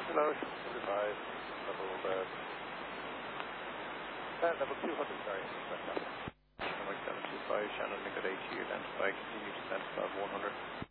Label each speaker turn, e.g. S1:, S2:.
S1: Hello, 75, level 200, sorry. Number 725, Shannon Liquid 80, identify, continue to 100.